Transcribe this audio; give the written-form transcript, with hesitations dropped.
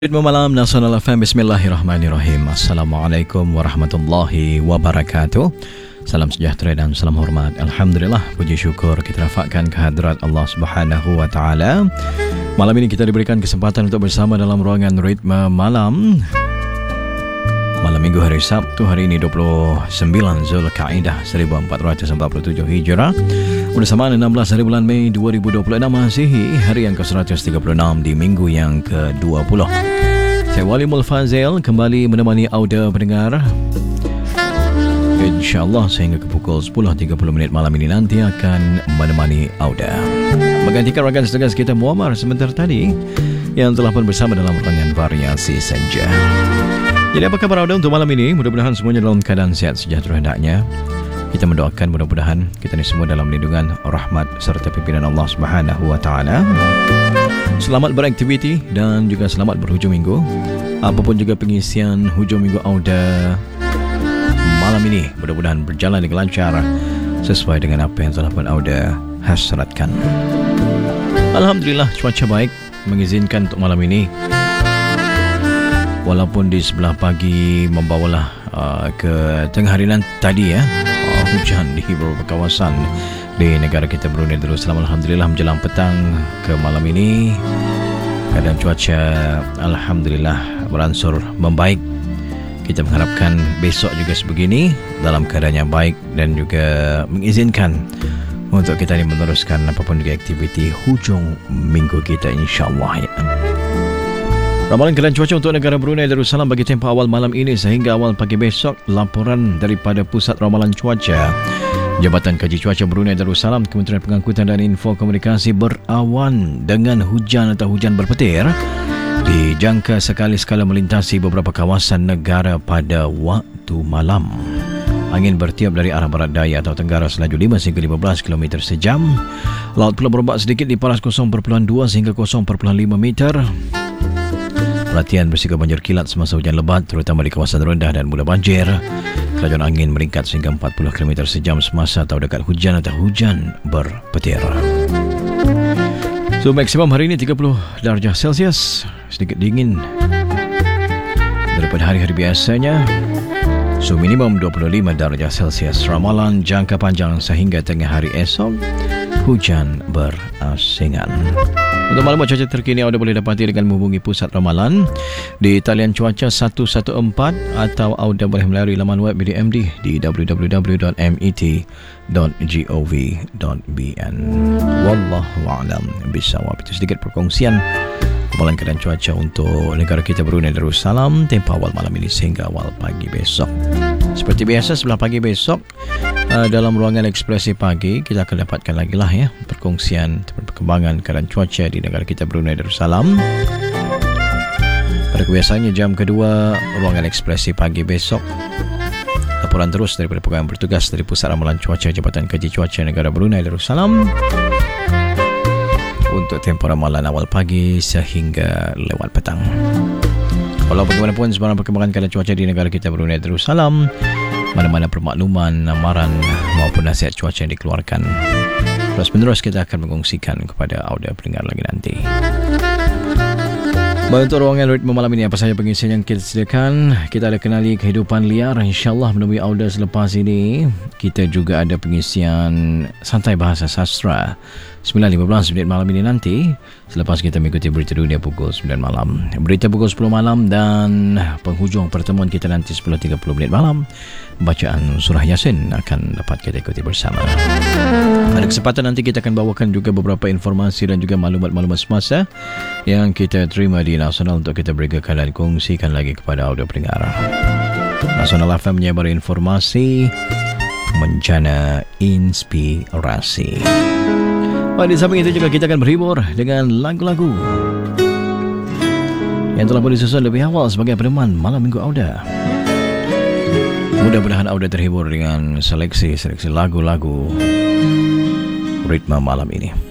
Ritme Malam Nasional FM. Bismillahirrahmanirrahim. Assalamualaikum warahmatullahi wabarakatuh. Salam sejahtera dan salam hormat. Alhamdulillah, puji syukur kita rafakkan kehadrat Allah Subhanahu wa taala. Malam ini kita diberikan kesempatan untuk bersama dalam ruangan Ritme Malam. Malam Minggu hari Sabtu, hari ini 29 Zulkaidah 1447 Hijrah, bersamaan 16 hari bulan Mei 2026 Masihi, hari yang ke-136 di minggu yang ke-20. Saya Wali Mulfazil kembali menemani audio pendengar, InsyaAllah sehingga ke pukul 10.30 malam ini nanti akan menemani audio. Menggantikan rakan setegas kita Muammar sebentar tadi yang telah pun bersama dalam ruangan variasi senja. Jadi apa kabar anda untuk malam ini? Mudah-mudahan semuanya dalam keadaan sehat sejahtera hendaknya. Kita mendoakan mudah-mudahan kita ini semua dalam lindungan, rahmat serta pimpinan Allah Subhanahu wa taala. Selamat beraktiviti dan juga selamat berhujung minggu. Apapun juga pengisian hujung minggu Auda malam ini, mudah-mudahan berjalan dengan lancar sesuai dengan apa yang telah pun Auda hasratkan. Alhamdulillah, cuaca baik mengizinkan untuk malam ini. Walaupun di sebelah pagi membawalah ke tengah hari nanti tadi hujan di beberapa kawasan di negara kita Brunei Darussalam. Alhamdulillah menjelang petang ke malam ini keadaan cuaca Alhamdulillah beransur membaik. Kita mengharapkan besok juga sebegini dalam keadaan yang baik dan juga mengizinkan untuk kita ini meneruskan apapun juga aktiviti hujung minggu kita insyaAllah ya. Ramalan keadaan cuaca untuk negara Brunei Darussalam bagi tempoh awal malam ini sehingga awal pagi besok. Laporan daripada Pusat Ramalan Cuaca Jabatan Kaji Cuaca Brunei Darussalam, Kementerian Pengangkutan dan Info Komunikasi berawan dengan hujan atau hujan berpetir dijangka sekali-sekala melintasi beberapa kawasan negara pada waktu malam. Angin bertiup dari arah barat daya atau tenggara selaju 5 hingga 15 km sejam. Laut pula berombak sedikit di paras 0.2 hingga 0.5 meter. Perhatian bersiko banjir kilat semasa hujan lebat terutama di kawasan rendah dan mudah banjir. Kelajuan angin meningkat sehingga 40 km sejam semasa atau dekat hujan atau hujan berpetir. So maksimum hari ini 30 darjah Celsius, sedikit dingin daripada hari-hari biasanya. So minimum 25 darjah Celsius. Ramalan jangka panjang sehingga tengah hari esok, hujan berasingan. Untuk maklumat cuaca terkini anda boleh dapati dengan menghubungi Pusat Ramalan di talian cuaca 114 atau anda boleh melalui laman web BDMD di www.met.gov.bn. Wallahu a'lam bishawab. Itu sedikit perkongsian kemalan keadaan cuaca untuk negara kita Brunei Darussalam tempoh awal malam ini sehingga awal pagi besok. Seperti biasa sebelah pagi besok dalam ruangan ekspresi pagi kita akan dapatkan lagi lah perkongsian perkembangan keadaan cuaca di negara kita Brunei Darussalam. Pada kebiasaannya jam kedua ruangan ekspresi pagi besok, laporan terus daripada pegawai bertugas dari Pusat Ramalan Cuaca Jabatan Kaji Cuaca Negara Brunei Darussalam untuk tempoh ramalan awal pagi sehingga lewat petang. Walau bagaimanapun sebarang perkembangan keadaan cuaca di negara kita Brunei Darussalam, mana-mana permakluman, amaran maupun nasihat cuaca yang dikeluarkan, terus-menerus kita akan mengongsikan kepada audio pendengar lagi nanti. Untuk ruangan Ritme Malam ini apa sahaja pengisian yang kita sediakan? Kita ada kenali kehidupan liar, insyaAllah menemui audio selepas ini. Kita juga ada pengisian santai bahasa sastra 9.15 malam ini nanti, selepas kita mengikuti berita dunia pukul 9 malam, berita pukul 10 malam dan penghujung pertemuan kita nanti 10.30 malam. Bacaan surah Yasin akan dapat kita ikuti bersama. Ada kesempatan nanti kita akan bawakan juga beberapa informasi dan juga maklumat-maklumat semasa yang kita terima di Nasional untuk kita berikan dan kongsikan lagi kepada audio pendengar. Nasional FM menyebar informasi, menjana inspirasi. Di samping itu juga kita akan berhibur dengan lagu-lagu yang telah pun disusun lebih awal sebagai peneman malam minggu Auda. Mudah-mudahan Auda terhibur dengan seleksi lagu-lagu Ritme Malam ini.